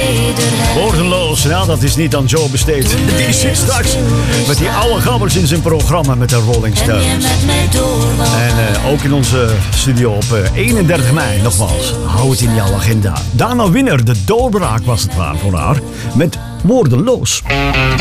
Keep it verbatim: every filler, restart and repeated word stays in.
Woordeloos, nou dat is niet aan Joe besteed. Die zit straks met die oude gabbers in zijn programma met de Rolling Stones. En uh, ook in onze studio op uh, eenendertig mei, nogmaals, hou het in jouw agenda. Dana Winner, de doorbraak was het waar voor haar, met Woordeloos.